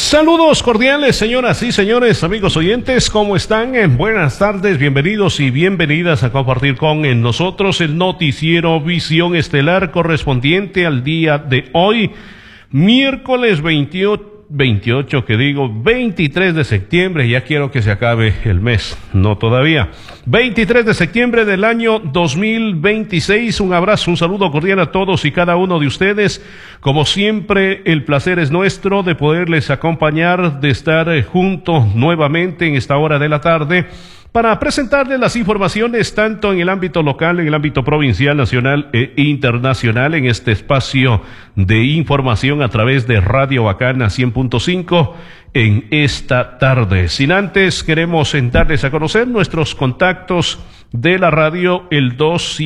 Saludos cordiales, señoras y señores, amigos oyentes, ¿cómo están? Buenas tardes, bienvenidos y bienvenidas a compartir con nosotros el noticiero Visión Estelar correspondiente al día de hoy, miércoles 23 de septiembre, ya quiero que se acabe el mes, no todavía, 23 de septiembre del año 2026, un abrazo, un saludo cordial a todos y cada uno de ustedes, como siempre el placer es nuestro de poderles acompañar, de estar juntos nuevamente en esta hora de la tarde, para presentarles las informaciones tanto en el ámbito local, en el ámbito provincial, nacional e internacional en este espacio de información a través de Radio Bacana 100.5 en esta tarde. Sin antes, queremos darles a conocer nuestros contactos de la radio. El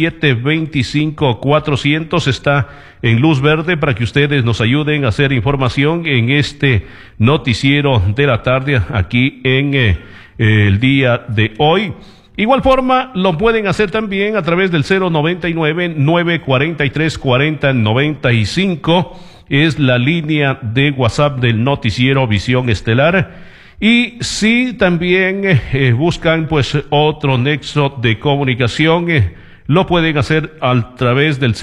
2725-400 está en luz verde para que ustedes nos ayuden a hacer información en este noticiero de la tarde aquí en el día de hoy. Igual forma lo pueden hacer también a través del 099-943-4095, es la línea de WhatsApp del noticiero Visión Estelar. Y si también buscan pues otro nexo de comunicación, lo pueden hacer a través del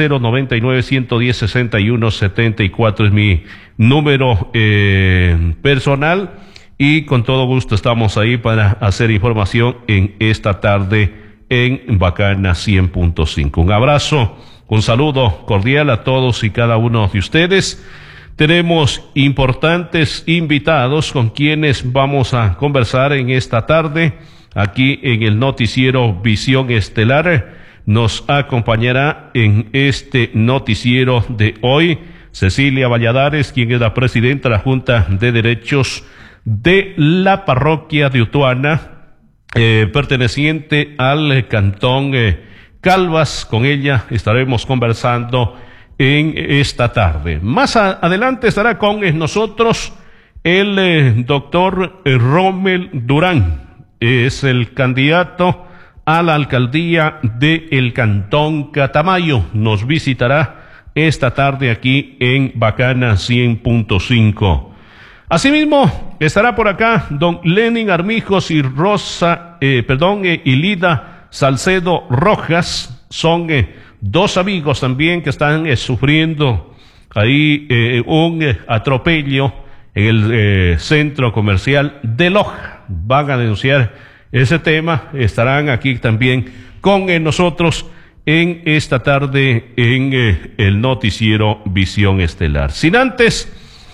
099-110-6174, es mi número personal. Y con todo gusto estamos ahí para hacer información en esta tarde en Bacana 100.5. Un abrazo, un saludo cordial a todos y cada uno de ustedes. Tenemos importantes invitados con quienes vamos a conversar en esta tarde. Aquí en el noticiero Visión Estelar nos acompañará en este noticiero de hoy Cecilia Valladares, quien es la presidenta de la Junta de Derechos de la parroquia de Utuana, perteneciente al cantón Calvas. Con ella estaremos conversando en esta tarde. Más adelante estará con nosotros el doctor Rommel Durán, es el candidato a la alcaldía del cantón Catamayo. Nos visitará esta tarde aquí en Bacana 100.5. Asimismo, estará por acá don Lenin Armijos y Lida Salcedo Rojas. Son dos amigos también que están sufriendo ahí un atropello en el centro comercial de Loja. Van a denunciar ese tema, estarán aquí también con nosotros en esta tarde en el noticiero Visión Estelar. Sin antes,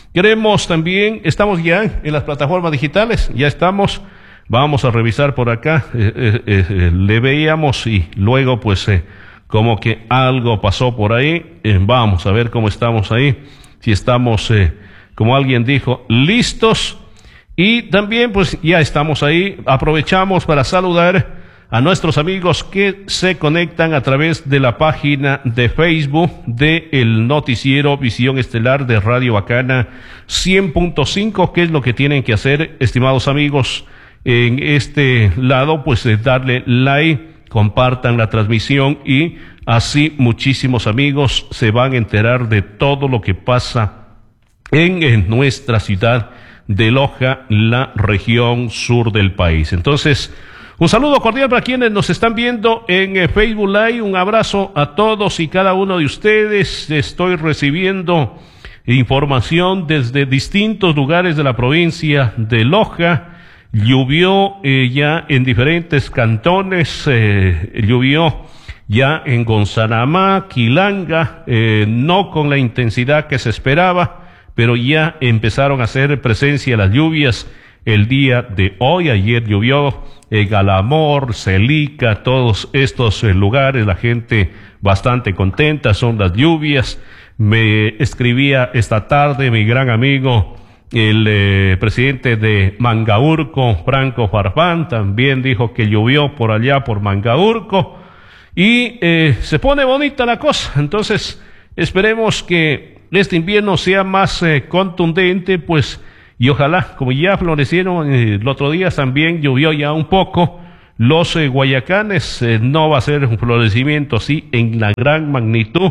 estamos ya en las plataformas digitales, vamos a revisar por acá, le veíamos y luego pues como que algo pasó por ahí, vamos a ver cómo estamos ahí, si estamos, como alguien dijo, listos, y también pues ya estamos ahí. Aprovechamos para saludar a nuestros amigos que se conectan a través de la página de Facebook de el noticiero Visión Estelar de Radio Bacana 100.5. ¿Qué es lo que tienen que hacer, estimados amigos? En este lado, pues darle like, compartan la transmisión y así muchísimos amigos se van a enterar de todo lo que pasa en nuestra ciudad de Loja, la región sur del país. Entonces, un saludo cordial para quienes nos están viendo en Facebook Live. Un abrazo a todos y cada uno de ustedes. Estoy recibiendo información desde distintos lugares de la provincia de Loja. Llovió ya en diferentes cantones. Llovió ya en Gonzanamá, Quilanga, no con la intensidad que se esperaba, pero ya empezaron a hacer presencia las lluvias el día de hoy. Ayer llovió Galamor, Celica, todos estos lugares, la gente bastante contenta, son las lluvias. Me escribía esta tarde mi gran amigo, el presidente de Mangaurco, Franco Farfán, también dijo que llovió por allá por Mangaurco, y se pone bonita la cosa. Entonces esperemos que este invierno sea más contundente, pues, y ojalá, como ya florecieron el otro día, también llovió ya un poco los guayacanes, no va a ser un florecimiento así en la gran magnitud,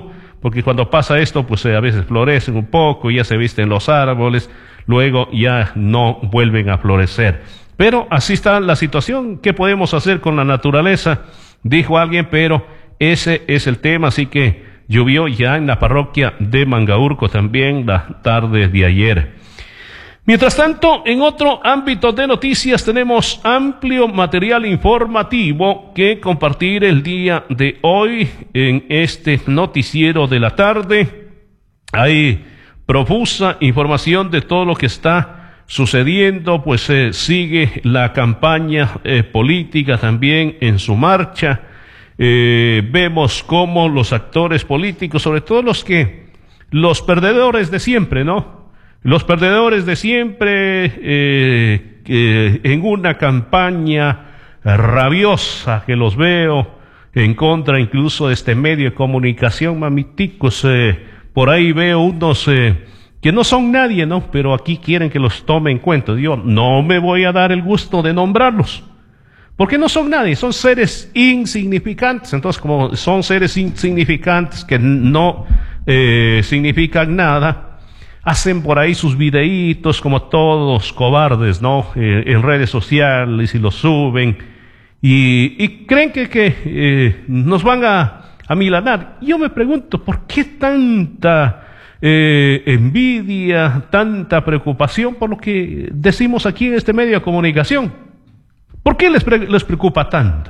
porque cuando pasa esto, pues a veces florecen un poco, ya se visten los árboles, luego ya no vuelven a florecer. Pero así está la situación. ¿Qué podemos hacer con la naturaleza? Dijo alguien, pero ese es el tema. Así que llovió ya en la parroquia de Mangaurco también la tarde de ayer. Mientras tanto, en otro ámbito de noticias tenemos amplio material informativo que compartir el día de hoy en este noticiero de la tarde. Hay profusa información de todo lo que está sucediendo, pues sigue la campaña política también en su marcha. Vemos cómo los actores políticos, sobre todo los perdedores de siempre, ¿no? Los perdedores de siempre, en una campaña rabiosa que los veo en contra incluso de este medio de comunicación, mamiticos, por ahí veo unos que no son nadie, ¿no? Pero aquí quieren que los tome en cuenta. Yo no me voy a dar el gusto de nombrarlos, porque no son nadie, son seres insignificantes. Entonces, como son seres insignificantes que no significan nada, hacen por ahí sus videitos como todos cobardes, ¿no? En redes sociales y los suben y creen que nos van a milanar. Yo me pregunto, ¿por qué tanta envidia, tanta preocupación por lo que decimos aquí en este medio de comunicación? ¿Por qué les preocupa tanto?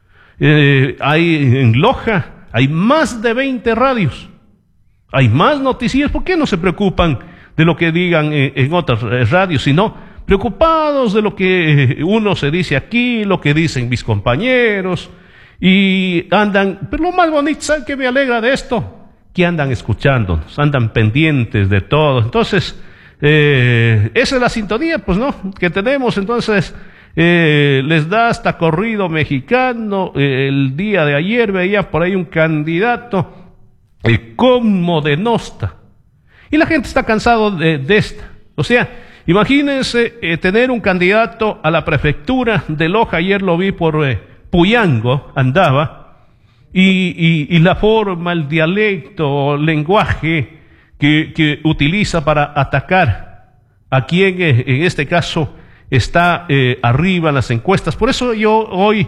En Loja hay más de 20 radios. Hay más noticias. ¿Por qué no se preocupan de lo que digan en otras radios, sino preocupados de lo que uno se dice aquí, lo que dicen mis compañeros, y andan? Pero lo más bonito, ¿saben qué me alegra de esto? Que andan escuchándonos, andan pendientes de todo. Entonces, esa es la sintonía, pues, ¿no?, que tenemos. Entonces, les da hasta corrido mexicano. El día de ayer veía por ahí un candidato como denosta, y la gente está cansado de esta. O sea, imagínense tener un candidato a la prefectura de Loja. Ayer lo vi por Puyango, andaba, y la forma, el dialecto, lenguaje que utiliza para atacar a quien en este caso está arriba en las encuestas. Por eso yo hoy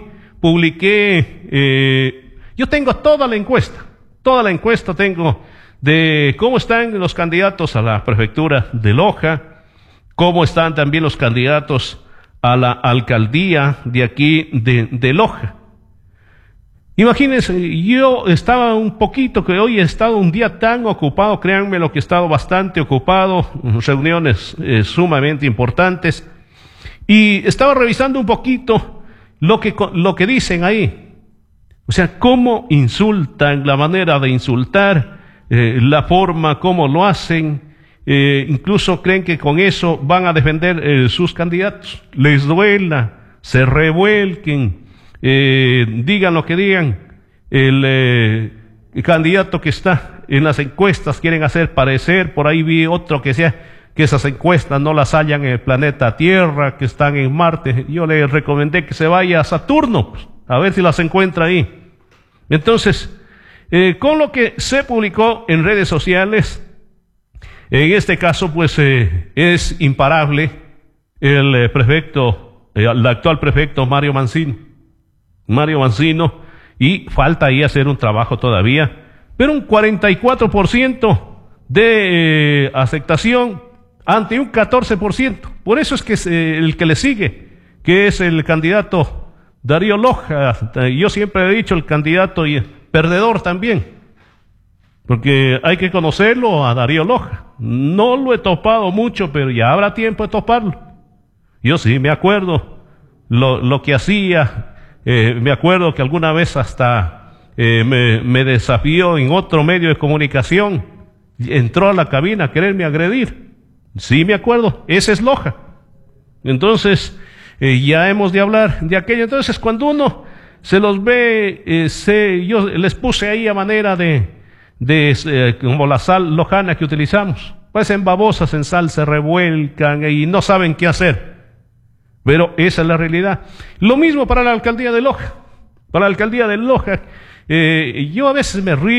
publiqué, yo tengo toda la encuesta tengo de cómo están los candidatos a la prefectura de Loja, cómo están también los candidatos a la alcaldía de aquí de Loja. Imagínense, yo estaba que hoy he estado un día tan ocupado, créanme lo que he estado bastante ocupado, reuniones sumamente importantes, y estaba revisando un poquito lo que dicen ahí. O sea, cómo insultan, la manera de insultar, la forma como lo hacen, incluso creen que con eso van a defender sus candidatos. Les duela, se revuelquen, digan lo que digan. El candidato que está en las encuestas quieren hacer parecer, por ahí vi otro que esas encuestas no las hallan en el planeta Tierra, que están en Marte. Yo le recomendé que se vaya a Saturno, pues, a ver si las encuentra ahí. Entonces, con lo que se publicó en redes sociales, en este caso, pues es imparable el actual prefecto Mario Mancino, y falta ahí hacer un trabajo todavía, pero un 44% de aceptación ante un 14%. Por eso es que es el que le sigue, que es el candidato Darío Loja. Yo siempre he dicho el candidato y perdedor también, porque hay que conocerlo a Darío Loja. No lo he topado mucho, pero ya habrá tiempo de toparlo. Yo sí me acuerdo lo que hacía. Me acuerdo que alguna vez hasta me desafió en otro medio de comunicación. Entró a la cabina a quererme agredir. Sí me acuerdo, ese es Loja. Entonces, ya hemos de hablar de aquello. Entonces, cuando uno se los ve, yo les puse ahí a manera como la sal lojana que utilizamos. Pues en babosas, en sal, se revuelcan y no saben qué hacer. Pero esa es la realidad. Lo mismo para la alcaldía de Loja. Para la alcaldía de Loja, yo a veces me río.